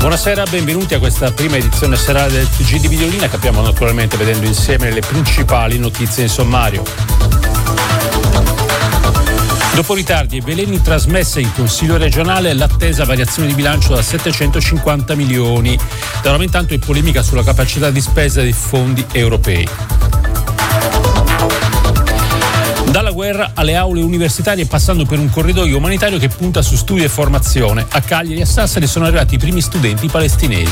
Buonasera, benvenuti a questa prima edizione serale del TG di Videolina, che apriamo naturalmente vedendo insieme le principali notizie in sommario. Dopo ritardi e veleni, trasmessa in Consiglio regionale l'attesa variazione di bilancio da 750 milioni. Da ora intanto è polemica sulla capacità di spesa dei fondi europei. Dalla guerra alle aule universitarie, passando per un corridoio umanitario che punta su studio e formazione. A Cagliari e a Sassari sono arrivati i primi studenti palestinesi.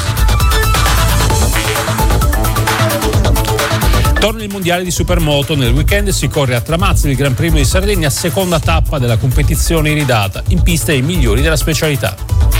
Torna il mondiale di supermoto. Nel weekend si corre a Tramazzo il Gran Premio di Sardegna, seconda tappa della competizione iridata. In pista i migliori della specialità.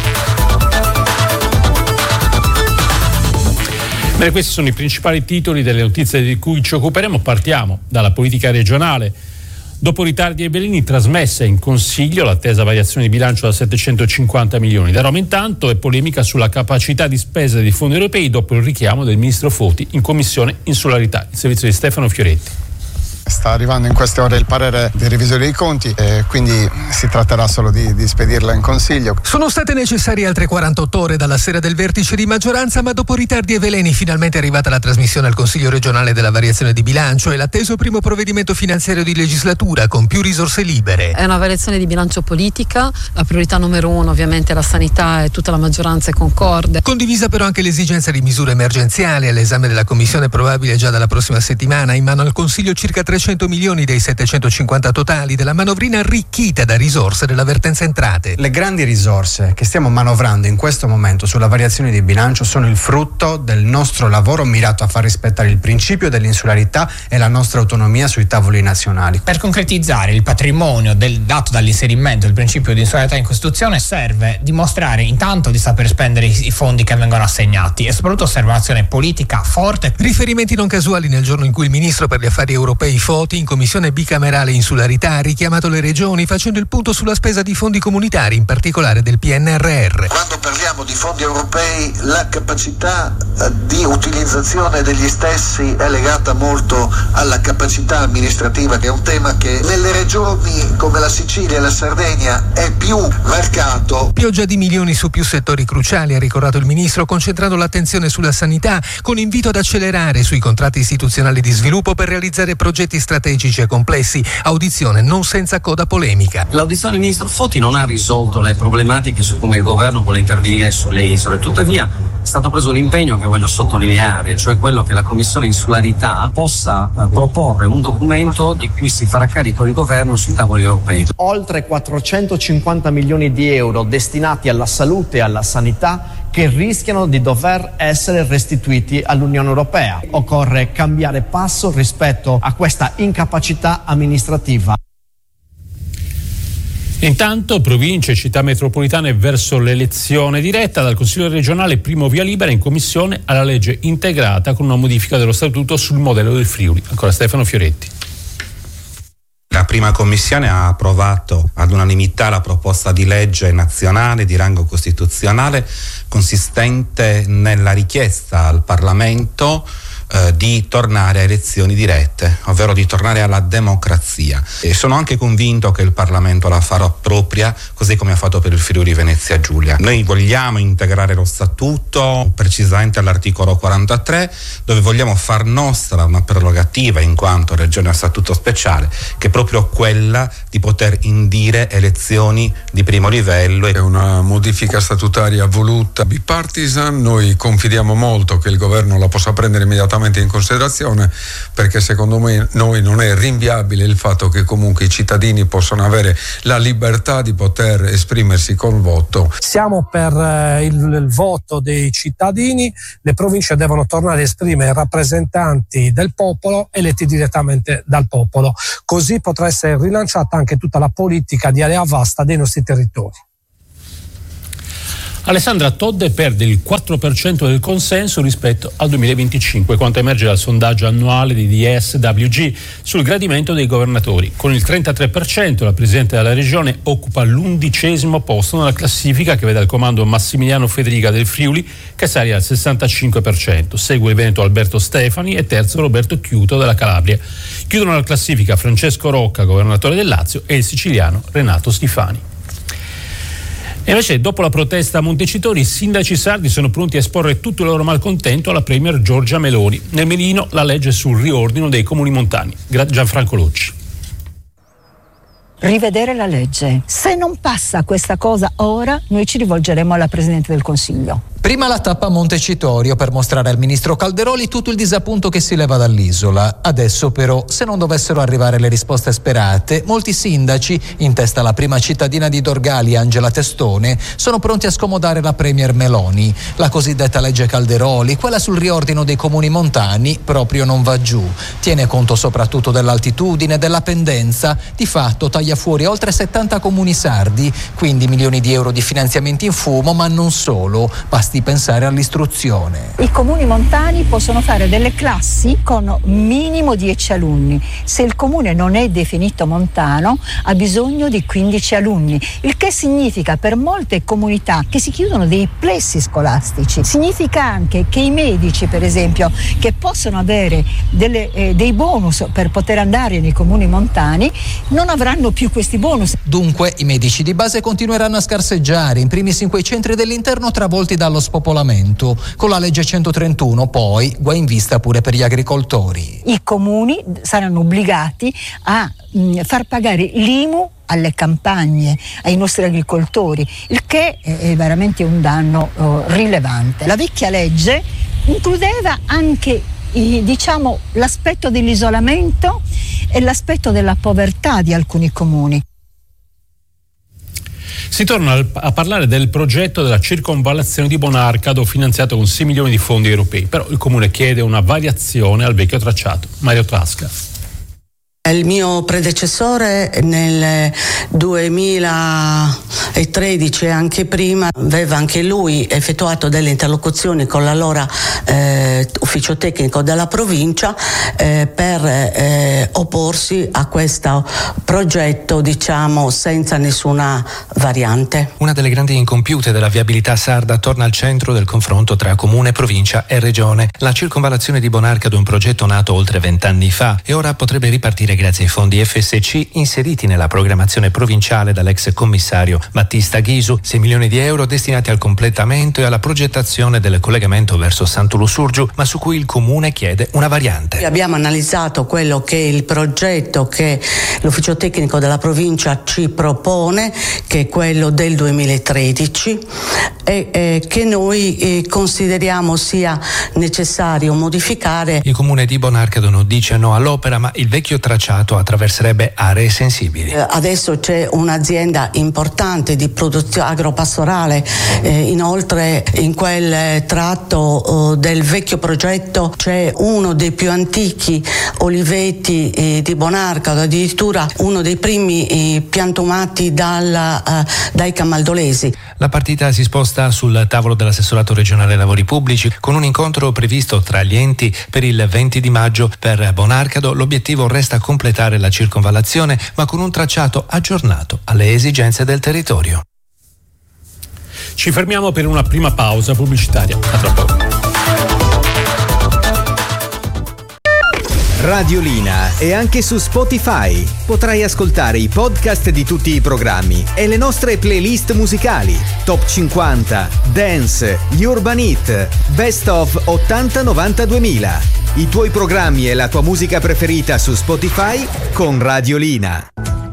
Bene, questi sono i principali titoli delle notizie di cui ci occuperemo. Partiamo dalla politica regionale. Dopo ritardi e veleni, trasmessa in Consiglio l'attesa variazione di bilancio da 750 milioni. Da Roma intanto è polemica sulla capacità di spesa dei fondi europei dopo il richiamo del ministro Foti in Commissione Insularità. Il servizio di Stefano Fioretti. Sta arrivando in queste ore il parere dei revisori dei conti e quindi si tratterà solo di spedirla in Consiglio. Sono state necessarie altre 48 ore dalla sera del vertice di maggioranza, ma dopo ritardi e veleni finalmente è arrivata la trasmissione al Consiglio regionale della variazione di bilancio e l'atteso primo provvedimento finanziario di legislatura con più risorse libere. È una variazione di bilancio politica, la priorità numero uno ovviamente è la sanità e tutta la maggioranza è concorde. Condivisa però anche l'esigenza di misure emergenziali, all'esame della Commissione probabile già dalla prossima settimana. In mano al Consiglio circa 300 milioni dei 750 totali della manovrina arricchita da risorse della vertenza entrate. Le grandi risorse che stiamo manovrando in questo momento sulla variazione di bilancio sono il frutto del nostro lavoro mirato a far rispettare il principio dell'insularità e la nostra autonomia sui tavoli nazionali. Per concretizzare il patrimonio dato dall'inserimento del principio di insularità in Costituzione serve dimostrare intanto di saper spendere i fondi che vengono assegnati e soprattutto serve un'azione politica forte. Riferimenti non casuali nel giorno in cui il ministro per gli affari europei Foti in commissione bicamerale insularità ha richiamato le regioni facendo il punto sulla spesa di fondi comunitari, in particolare del PNRR. Quando parliamo di fondi europei la capacità di utilizzazione degli stessi è legata molto alla capacità amministrativa, che è un tema che nelle regioni come la Sicilia e la Sardegna è più marcato. Pioggia di milioni su più settori cruciali, ha ricordato il ministro, concentrando l'attenzione sulla sanità con invito ad accelerare sui contratti istituzionali di sviluppo per realizzare progetti strategici e complessi. Audizione non senza coda polemica. L'audizione del ministro Foti non ha risolto le problematiche su come il governo vuole intervenire sulle isole, tuttavia è stato preso un impegno che voglio sottolineare, cioè quello che la Commissione Insularità possa proporre un documento di cui si farà carico il governo sui tavoli europei. Oltre 450 milioni di euro destinati alla salute e alla sanità che rischiano di dover essere restituiti all'Unione Europea. Occorre cambiare passo rispetto a questa incapacità amministrativa. Intanto province e città metropolitane verso l'elezione diretta. Dal Consiglio regionale primo via libera in commissione alla legge integrata con una modifica dello statuto sul modello del Friuli. Ancora Stefano Fioretti. La prima commissione ha approvato all'unanimità la proposta di legge nazionale di rango costituzionale consistente nella richiesta al Parlamento di tornare a elezioni dirette, ovvero di tornare alla democrazia. E sono anche convinto che il Parlamento la farà propria, così come ha fatto per il Friuli Venezia Giulia. Noi vogliamo integrare lo statuto, precisamente all'articolo 43, dove vogliamo far nostra una prerogativa in quanto regione a statuto speciale, che è proprio quella di poter indire elezioni di primo livello. È una modifica statutaria voluta bipartisan, noi confidiamo molto che il governo la possa prendere immediatamente in considerazione, perché secondo noi non è rinviabile il fatto che comunque i cittadini possano avere la libertà di poter esprimersi col voto. Siamo per il voto dei cittadini, le province devono tornare a esprimere rappresentanti del popolo eletti direttamente dal popolo, così potrà essere rilanciata anche tutta la politica di area vasta dei nostri territori. Alessandra Todde perde il 4% del consenso rispetto al 2025, quanto emerge dal sondaggio annuale di DSWG sul gradimento dei governatori. Con il 33% la Presidente della Regione occupa l'11° posto nella classifica che vede al comando Massimiliano Federica del Friuli, che sale al 65%. Segue il Veneto Alberto Stefani e terzo Roberto Chiuto della Calabria. Chiudono la classifica Francesco Rocca, governatore del Lazio, e il siciliano Renato Schifani. E invece, dopo la protesta a Montecitorio, i sindaci sardi sono pronti a esporre tutto il loro malcontento alla premier Giorgia Meloni. Nel mirino la legge sul riordino dei comuni montani. Gianfranco Lucci. Rivedere la legge. Se non passa questa cosa ora, noi ci rivolgeremo alla Presidente del Consiglio. Prima la tappa a Montecitorio per mostrare al ministro Calderoli tutto il disappunto che si leva dall'isola. Adesso però, se non dovessero arrivare le risposte sperate, molti sindaci, in testa alla prima cittadina di Dorgali, Angela Testone, sono pronti a scomodare la premier Meloni. La cosiddetta legge Calderoli, quella sul riordino dei comuni montani, proprio non va giù. Tiene conto soprattutto dell'altitudine, della pendenza, di fatto taglia fuori oltre 70 comuni sardi, quindi milioni di euro di finanziamenti in fumo, ma non solo. Basta di pensare all'istruzione. I comuni montani possono fare delle classi con minimo 10 alunni. Se il comune non è definito montano, ha bisogno di 15 alunni, il che significa per molte comunità che si chiudono dei plessi scolastici. Significa anche che i medici, per esempio, che possono avere dei bonus per poter andare nei comuni montani, non avranno più questi bonus. Dunque i medici di base continueranno a scarseggiare, in primis in quei centri dell'interno travolti dallo spopolamento. Con la legge 131 poi guai in vista pure per gli agricoltori. I comuni saranno obbligati a far pagare l'IMU alle campagne, ai nostri agricoltori, il che è veramente un danno rilevante. La vecchia legge includeva anche l'aspetto dell'isolamento e l'aspetto della povertà di alcuni comuni. Si torna a parlare del progetto della circonvallazione di Bonarcado finanziato con 6 milioni di fondi europei, però il comune chiede una variazione al vecchio tracciato. Mario Trasca. Il mio predecessore nel 2013 e anche prima aveva anche lui effettuato delle interlocuzioni con l'allora ufficio tecnico della provincia per opporsi a questo progetto, senza nessuna variante. Una delle grandi incompiute della viabilità sarda torna al centro del confronto tra comune, provincia e regione. La circonvallazione di Bonarcado è un progetto nato oltre 20 anni fa e ora potrebbe ripartire grazie ai fondi FSC inseriti nella programmazione provinciale dall'ex commissario Battista Ghisu, 6 milioni di euro destinati al completamento e alla progettazione del collegamento verso Sant'Ulusurgiu, ma su cui il comune chiede una variante. Abbiamo analizzato quello che è il progetto che l'ufficio tecnico della provincia ci propone, che è quello del 2013 e che noi consideriamo sia necessario modificare. Il comune di Bonarcado non dice no all'opera, ma il vecchio tracciato attraverserebbe aree sensibili. Adesso c'è un'azienda importante di produzione agropastorale, inoltre in quel tratto del vecchio progetto c'è uno dei più antichi oliveti di Bonarcado, addirittura uno dei primi piantumati dai camaldolesi. La partita si sposta sul tavolo dell'assessorato regionale ai lavori pubblici con un incontro previsto tra gli enti per il 20 di maggio. Per Bonarcado l'obiettivo resta completare la circonvallazione, ma con un tracciato aggiornato alle esigenze del territorio. Ci fermiamo per una prima pausa pubblicitaria. A tra poco. Radiolina è anche su Spotify. Potrai ascoltare i podcast di tutti i programmi e le nostre playlist musicali: Top 50, Dance, gli Urban Hit, Best of 80, 90, 2000. I tuoi programmi e la tua musica preferita su Spotify con Radiolina.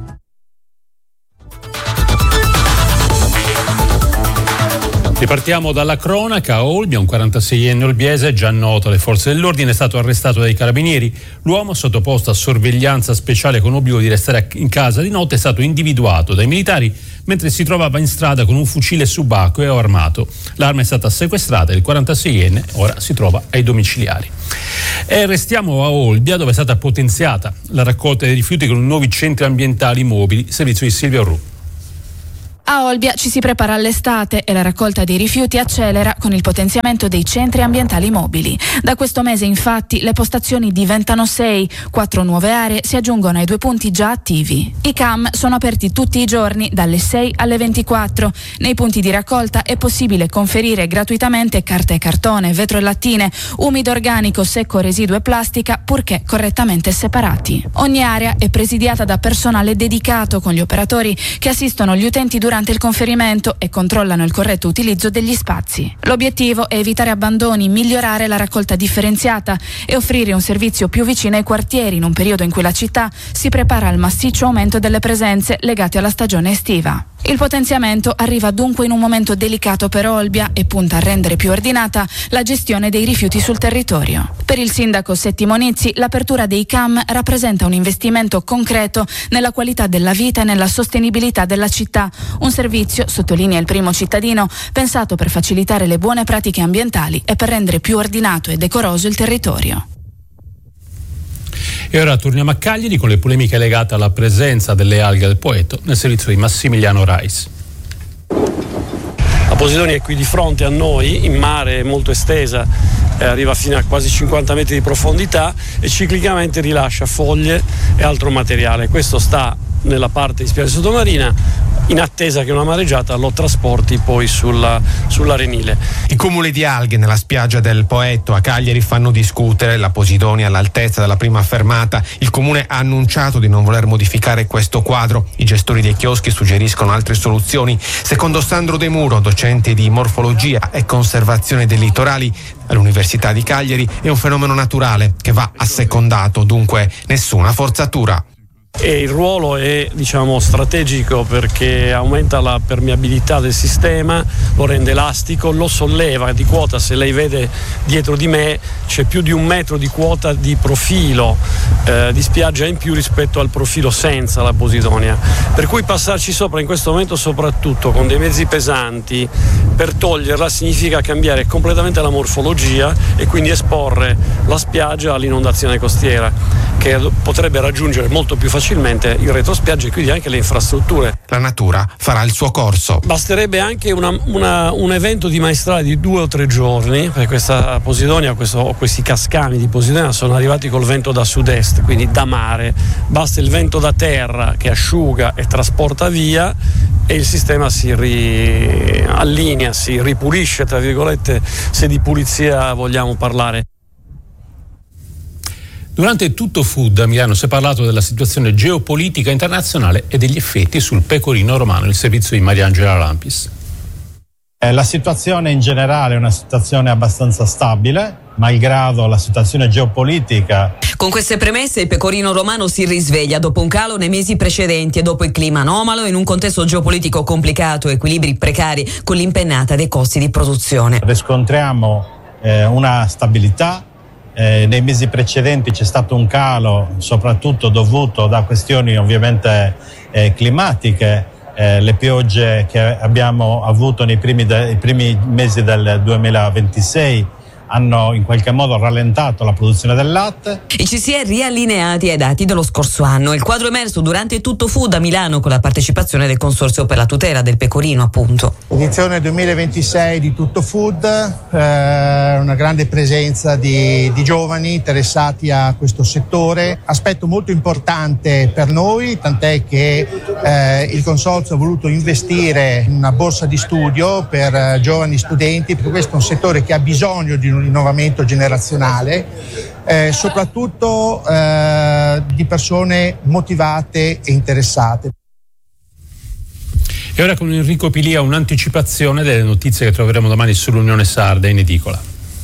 Ripartiamo dalla cronaca. A Olbia, un 46enne olbiese già noto alle forze dell'ordine è stato arrestato dai carabinieri. L'uomo, sottoposto a sorveglianza speciale con obbligo di restare in casa di notte, è stato individuato dai militari mentre si trovava in strada con un fucile subacqueo armato. L'arma è stata sequestrata e il 46enne ora si trova ai domiciliari. E restiamo a Olbia, dove è stata potenziata la raccolta dei rifiuti con nuovi centri ambientali mobili. Servizio di Silvia Orru. A Olbia ci si prepara all'estate e la raccolta dei rifiuti accelera con il potenziamento dei centri ambientali mobili. Da questo mese infatti le postazioni diventano 6, 4 nuove aree si aggiungono ai 2 punti già attivi. I CAM sono aperti tutti i giorni dalle 6 alle 24. Nei punti di raccolta è possibile conferire gratuitamente carta e cartone, vetro e lattine, umido organico, secco, residuo e plastica, purché correttamente separati. Ogni area è presidiata da personale dedicato con gli operatori che assistono gli utenti durante durante il conferimento e controllano il corretto utilizzo degli spazi. L'obiettivo è evitare abbandoni, migliorare la raccolta differenziata e offrire un servizio più vicino ai quartieri in un periodo in cui la città si prepara al massiccio aumento delle presenze legate alla stagione estiva. Il potenziamento arriva dunque in un momento delicato per Olbia e punta a rendere più ordinata la gestione dei rifiuti sul territorio. Per il sindaco Settimo Nizzi, l'apertura dei CAM rappresenta un investimento concreto nella qualità della vita e nella sostenibilità della città, un servizio, sottolinea il primo cittadino, pensato per facilitare le buone pratiche ambientali e per rendere più ordinato e decoroso il territorio. E ora torniamo a Cagliari con le polemiche legate alla presenza delle alghe del Poetto nel servizio di Massimiliano Rais. La Posidonia è qui di fronte a noi, in mare molto estesa, arriva fino a quasi 50 metri di profondità e ciclicamente rilascia foglie e altro materiale. Questo sta nella parte di spiaggia sottomarina, in attesa che una mareggiata lo trasporti poi sull'arenile. I cumuli di alghe nella spiaggia del Poetto a Cagliari fanno discutere. La Posidonia all'altezza della prima fermata. Il comune ha annunciato di non voler modificare questo quadro. I gestori dei chioschi suggeriscono altre soluzioni. Secondo Sandro De Muro, docente di morfologia e conservazione dei litorali all'Università di Cagliari, è un fenomeno naturale che va assecondato, dunque nessuna forzatura. E il ruolo è strategico perché aumenta la permeabilità del sistema, lo rende elastico, lo solleva di quota. Se lei vede dietro di me c'è più di 1 metro di quota di profilo di spiaggia in più rispetto al profilo senza la Posidonia, per cui passarci sopra in questo momento, soprattutto con dei mezzi pesanti, per toglierla significa cambiare completamente la morfologia e quindi esporre la spiaggia all'inondazione costiera, che potrebbe raggiungere molto più facilmente il retrospiaggia e quindi anche le infrastrutture. La natura farà il suo corso. Basterebbe anche un evento di maestrale di 2 o 3 giorni, perché questa Posidonia, questi cascami di Posidonia sono arrivati col vento da sud-est, quindi da mare. Basta il vento da terra che asciuga e trasporta via e il sistema si allinea, si ripulisce, tra virgolette, se di pulizia vogliamo parlare. Durante Tutto Food a Milano si è parlato della situazione geopolitica internazionale e degli effetti sul pecorino romano, il servizio di Mariangela Lampis. La situazione in generale è una situazione abbastanza stabile, malgrado la situazione geopolitica. Con queste premesse il pecorino romano si risveglia dopo un calo nei mesi precedenti e dopo il clima anomalo in un contesto geopolitico complicato, equilibri precari con l'impennata dei costi di produzione. Riscontriamo una stabilità. Nei mesi precedenti c'è stato un calo soprattutto dovuto da questioni ovviamente climatiche, le piogge che abbiamo avuto nei primi mesi del 2026 hanno in qualche modo rallentato la produzione del latte. E ci si è riallineati ai dati dello scorso anno. Il quadro emerso durante Tutto Food a Milano con la partecipazione del Consorzio per la tutela del pecorino, appunto. Edizione 2026 di Tutto Food, una grande presenza di giovani interessati a questo settore, aspetto molto importante per noi, tant'è che il Consorzio ha voluto investire in una borsa di studio per giovani studenti, perché questo è un settore che ha bisogno di un rinnovamento generazionale, soprattutto di persone motivate e interessate. E ora con Enrico Pilia un'anticipazione delle notizie che troveremo domani sull'Unione Sarda in edicola.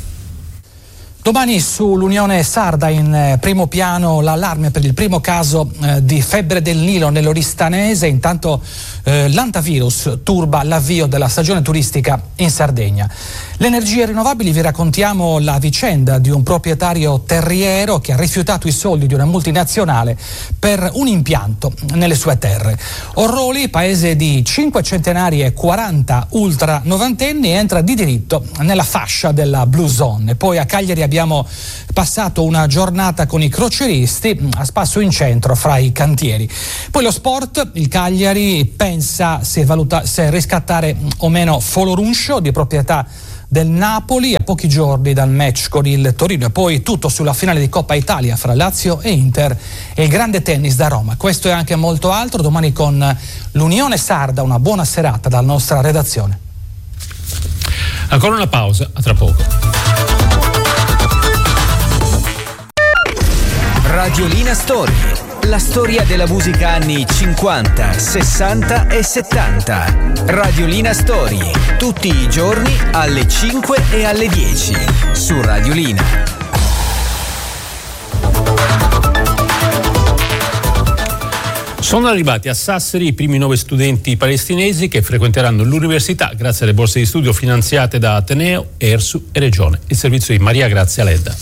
Domani sull'Unione Sarda in primo piano l'allarme per il primo caso di febbre del Nilo nell'Oristanese. Intanto l'antavirus turba l'avvio della stagione turistica in Sardegna. Le energie rinnovabili, vi raccontiamo la vicenda di un proprietario terriero che ha rifiutato i soldi di una multinazionale per un impianto nelle sue terre. Orroli, paese di 5 centenari e 40 ultra novantenni, entra di diritto nella fascia della Blue Zone. Poi a Cagliari abbiamo passato una giornata con i croceristi a spasso in centro fra i cantieri. Poi lo sport, il Cagliari pensa se riscattare o meno Foloruncio, di proprietà del Napoli, a pochi giorni dal match con il Torino. E poi tutto sulla finale di Coppa Italia fra Lazio e Inter e il grande tennis da Roma. Questo e anche molto altro domani con l'Unione Sarda. Una buona serata dalla nostra redazione. Ancora una pausa, a tra poco. Radiolina Story. la storia della musica anni 50, 60 e 70. Radiolina Story, tutti i giorni alle 5 e alle 10 su Radiolina. Sono arrivati a Sassari i primi 9 studenti palestinesi che frequenteranno l'università grazie alle borse di studio finanziate da Ateneo, ERSU e Regione. Il servizio di Maria Grazia Ledda.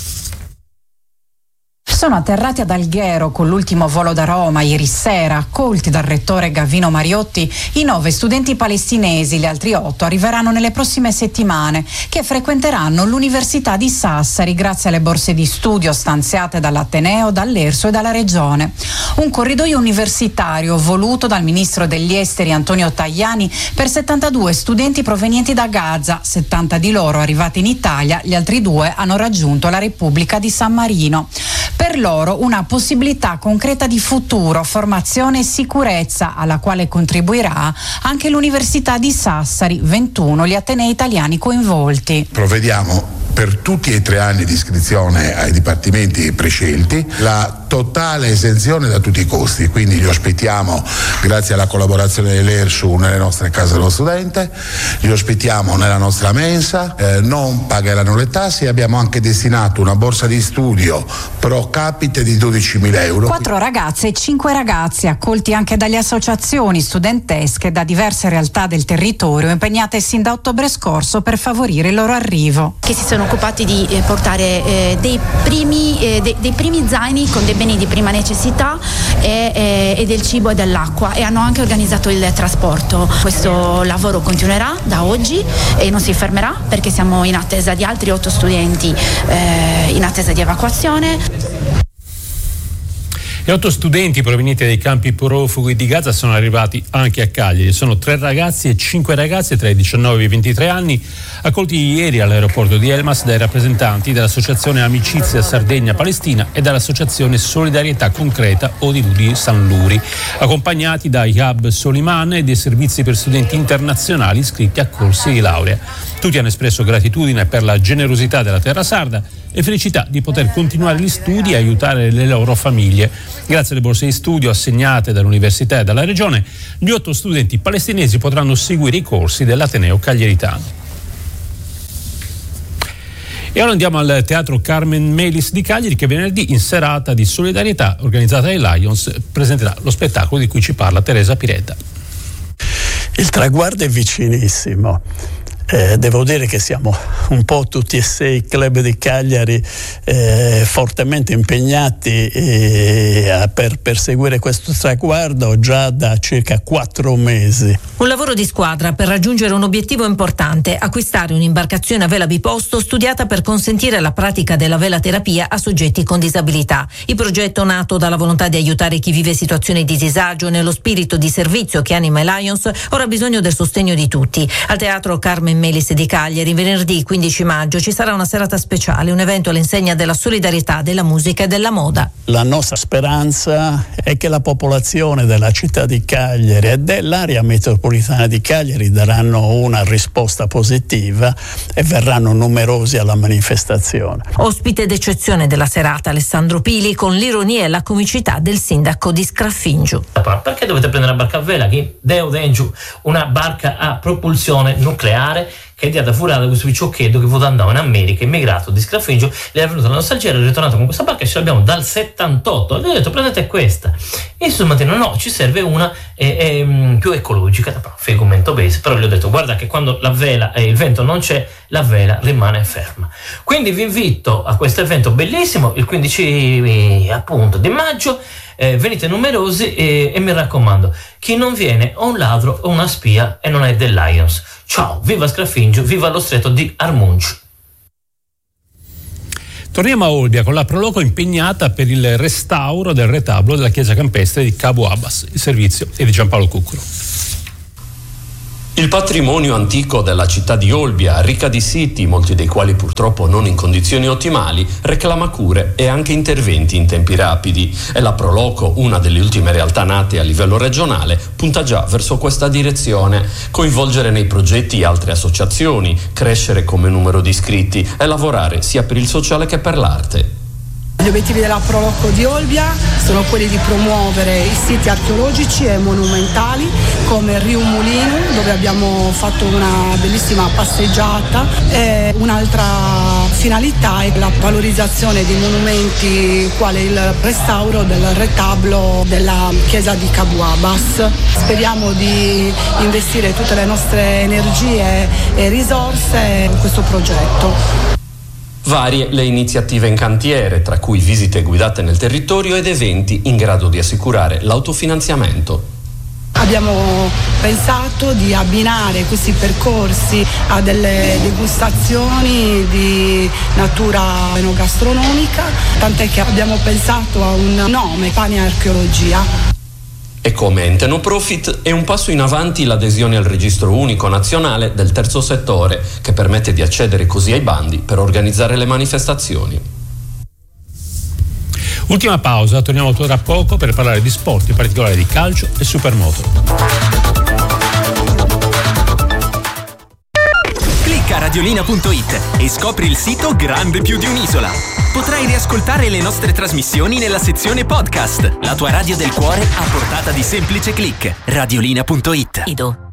Sono atterrati ad Alghero con l'ultimo volo da Roma ieri sera, accolti dal rettore Gavino Mariotti. I 9 studenti palestinesi, gli altri 8 arriveranno nelle prossime settimane, che frequenteranno l'Università di Sassari grazie alle borse di studio stanziate dall'Ateneo, dall'ERSU e dalla Regione. Un corridoio universitario voluto dal ministro degli esteri Antonio Tajani per 72 studenti provenienti da Gaza, 70 di loro arrivati in Italia, gli altri 2 hanno raggiunto la Repubblica di San Marino. Per loro una possibilità concreta di futuro, formazione e sicurezza alla quale contribuirà anche l'Università di Sassari, 21 gli atenei italiani coinvolti. Provvediamo per tutti e 3 anni di iscrizione ai dipartimenti prescelti la totale esenzione da tutti i costi, quindi li ospitiamo grazie alla collaborazione dell'ERSU nelle nostre case dello studente, li ospitiamo nella nostra mensa, non pagheranno le tasse e abbiamo anche destinato una borsa di studio pro capite di 12.000 euro. 4 ragazze e 5 ragazzi accolti anche dalle associazioni studentesche da diverse realtà del territorio impegnate sin da ottobre scorso per favorire il loro arrivo. Che si sono occupati di portare dei primi zaini con dei beni di prima necessità e del cibo e dell'acqua, e hanno anche organizzato il trasporto. Questo lavoro continuerà da oggi e non si fermerà perché siamo in attesa di altri 8 studenti in attesa di evacuazione. E 8 studenti provenienti dai campi profughi di Gaza sono arrivati anche a Cagliari. Sono 3 ragazzi e 5 ragazze tra i 19 e i 23 anni, accolti ieri all'aeroporto di Elmas dai rappresentanti dell'Associazione Amicizia Sardegna-Palestina e dall'Associazione Solidarietà Concreta ODV di San Luri, accompagnati da Ihab Soliman e dei servizi per studenti internazionali iscritti a corsi di laurea. Tutti hanno espresso gratitudine per la generosità della terra sarda e felicità di poter continuare gli studi e aiutare le loro famiglie. Grazie alle borse di studio assegnate dall'Università e dalla Regione, gli 8 studenti palestinesi potranno seguire i corsi dell'Ateneo Cagliaritano. E ora andiamo al Teatro Carmen Melis di Cagliari, che venerdì, in serata di solidarietà organizzata dai Lions, presenterà lo spettacolo di cui ci parla Teresa Piretta. Il traguardo è vicinissimo. Devo dire che siamo un po' tutti e 6 club di Cagliari fortemente impegnati per perseguire questo traguardo già da circa 4 mesi. Un lavoro di squadra per raggiungere un obiettivo importante: acquistare un'imbarcazione a vela biposto studiata per consentire la pratica della velaterapia a soggetti con disabilità. Il progetto, nato dalla volontà di aiutare chi vive situazioni di disagio nello spirito di servizio che anima i Lions, ora ha bisogno del sostegno di tutti. Al Teatro Carmen Melis di Cagliari, venerdì 15 maggio, ci sarà una serata speciale, un evento all'insegna della solidarietà, della musica e della moda. La nostra speranza è che la popolazione della città di Cagliari e dell'area metropolitana di Cagliari daranno una risposta positiva e verranno numerosi alla manifestazione. Ospite d'eccezione della serata Alessandro Pili, con l'ironia e la comicità del sindaco di Scraffingiu. Perché dovete prendere una barca a vela? Che una barca a propulsione nucleare che è andata furata questo picciochetto che vuole andare in America, immigrato di Scraffingiu, le è venuta la nostalgia, è ritornato con questa barca e ce l'abbiamo dal 78, e gli ho detto prendete questa, e sul mattino no, ci serve una più ecologica, fegumento base, però gli ho detto guarda che quando la vela e il vento non c'è, la vela rimane ferma. Quindi vi invito a questo evento bellissimo il 15 appunto di maggio. Venite numerosi e mi raccomando, chi non viene o un ladro o una spia e non è del Lions. Ciao, viva Scraffingiu, viva lo stretto di Armunci. Torniamo a Olbia con la Proloco impegnata per il restauro del retablo della chiesa campestre di Cabo Abbas. Il servizio è di Giampaolo Cuccuro. Il patrimonio antico della città di Olbia, ricca di siti, molti dei quali purtroppo non in condizioni ottimali, reclama cure e anche interventi in tempi rapidi. E la Proloco, una delle ultime realtà nate a livello regionale, punta già verso questa direzione: coinvolgere nei progetti altre associazioni, crescere come numero di iscritti e lavorare sia per il sociale che per l'arte. Gli obiettivi della Proloco di Olbia sono quelli di promuovere i siti archeologici e monumentali come Riu Mulino, dove abbiamo fatto una bellissima passeggiata, e un'altra finalità è la valorizzazione di monumenti quale il restauro del retablo della chiesa di Cabuabas. Speriamo di investire tutte le nostre energie e risorse in questo progetto. Varie le iniziative in cantiere, tra cui visite guidate nel territorio ed eventi in grado di assicurare l'autofinanziamento. Abbiamo pensato di abbinare questi percorsi a delle degustazioni di natura enogastronomica, tant'è che abbiamo pensato a un nome, Pane Archeologia. E come ente no profit è un passo in avanti l'adesione al registro unico nazionale del terzo settore, che permette di accedere così ai bandi per organizzare le manifestazioni. Ultima pausa, torniamo tra poco per parlare di sport, in particolare di calcio e supermoto. Clicca radiolina.it e scopri il sito grande più di un'isola. Potrai riascoltare le nostre trasmissioni nella sezione podcast. La tua radio del cuore a portata di semplice click. Radiolina.it.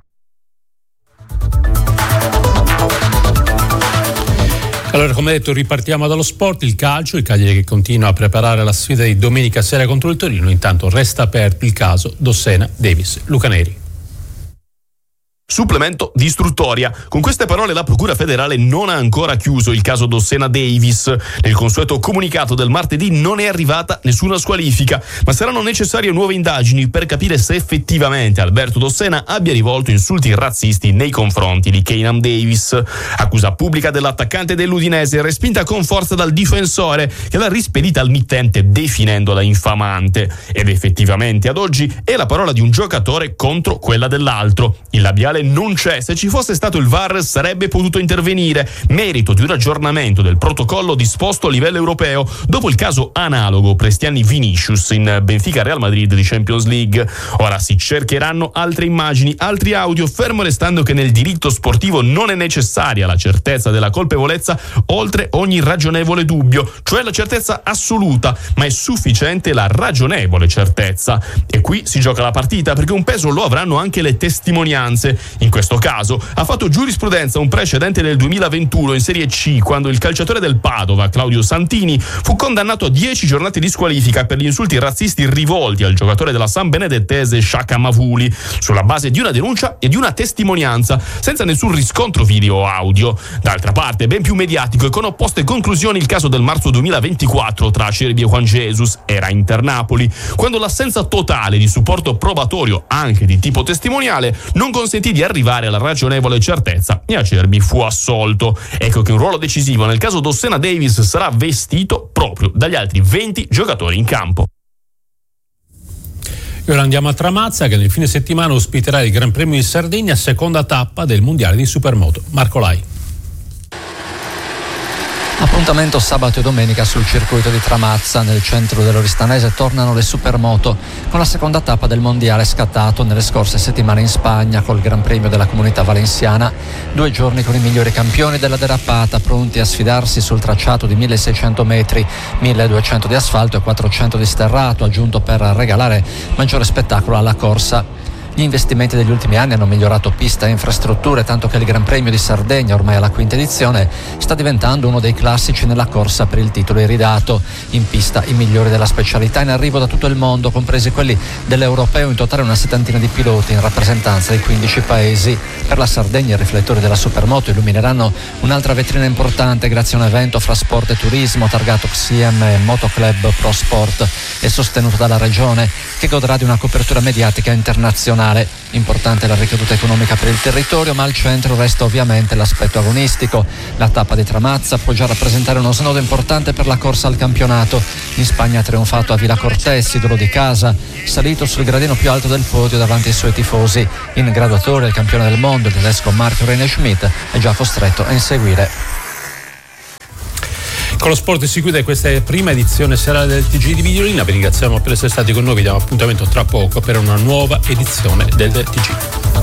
Allora, come detto, ripartiamo dallo sport, il calcio, il Cagliari che continua a preparare la sfida di domenica sera contro il Torino. Intanto resta aperto il caso Dossena-Davis. Luca Neri. Supplemento di istruttoria. Con queste parole la Procura federale non ha ancora chiuso il caso Dossena Davis. Nel consueto comunicato del martedì non è arrivata nessuna squalifica, ma saranno necessarie nuove indagini per capire se effettivamente Alberto Dossena abbia rivolto insulti razzisti nei confronti di Keenan Davis. Accusa pubblica dell'attaccante dell'Udinese respinta con forza dal difensore, che l'ha rispedita al mittente definendola infamante. Ed effettivamente ad oggi è la parola di un giocatore contro quella dell'altro. Il labiale non c'è. Se ci fosse stato il VAR sarebbe potuto intervenire, merito di un aggiornamento del protocollo disposto a livello europeo dopo il caso analogo Prestiani-Vinicius in Benfica-Real Madrid di Champions League. Ora si cercheranno altre immagini, altri audio, fermo restando che nel diritto sportivo non è necessaria la certezza della colpevolezza oltre ogni ragionevole dubbio, cioè la certezza assoluta, ma è sufficiente la ragionevole certezza. E qui si gioca la partita, perché un peso lo avranno anche le testimonianze. In questo caso ha fatto giurisprudenza un precedente del 2021 in Serie C, quando il calciatore del Padova, Claudio Santini, fu condannato a 10 giornate di squalifica per gli insulti razzisti rivolti al giocatore della San Benedettese Shaka Mavuli, sulla base di una denuncia e di una testimonianza, senza nessun riscontro video o audio. D'altra parte, ben più mediatico e con opposte conclusioni il caso del marzo 2024 tra Acerbi e Juan Jesus era Inter Napoli, quando l'assenza totale di supporto probatorio, anche di tipo testimoniale, non consentì di arrivare alla ragionevole certezza e Acerbi fu assolto. Ecco che un ruolo decisivo nel caso Dossena Davis sarà vestito proprio dagli altri 20 giocatori in campo. E ora andiamo a Tramazza, che nel fine settimana ospiterà il Gran Premio di Sardegna, seconda tappa del Mondiale di Supermoto. Marco Lai. Appuntamento sabato e domenica sul circuito di Tramazza. Nel centro dell'Oristanese tornano le supermoto con la seconda tappa del mondiale scattato nelle scorse settimane in Spagna col Gran Premio della Comunità Valenciana. 2 giorni con i migliori campioni della derapata, pronti a sfidarsi sul tracciato di 1600 metri, 1200 di asfalto e 400 di sterrato, aggiunto per regalare maggiore spettacolo alla corsa. Gli investimenti degli ultimi anni hanno migliorato pista e infrastrutture, tanto che il Gran Premio di Sardegna, ormai alla quinta edizione, sta diventando uno dei classici nella corsa per il titolo iridato. In pista i migliori della specialità in arrivo da tutto il mondo, compresi quelli dell'Europeo, in totale una settantina di piloti in rappresentanza di 15 paesi. Per la Sardegna i riflettori della Supermoto illumineranno un'altra vetrina importante grazie a un evento fra sport e turismo targato XCM e Motoclub Pro Sport e sostenuto dalla Regione, che godrà di una copertura mediatica internazionale. Importante la ricaduta economica per il territorio, ma al centro resta ovviamente l'aspetto agonistico. La tappa di Tramazza può già rappresentare uno snodo importante per la corsa al campionato. In Spagna ha trionfato a Villa Cortés, idolo di casa, salito sul gradino più alto del podio davanti ai suoi tifosi. In graduatoria il campione del mondo, il tedesco Marco René Schmidt, è già costretto a inseguire. Con lo sport si chiude questa prima edizione serale del TG di Videolina. Vi ringraziamo per essere stati con noi, vi diamo appuntamento tra poco per una nuova edizione del TG.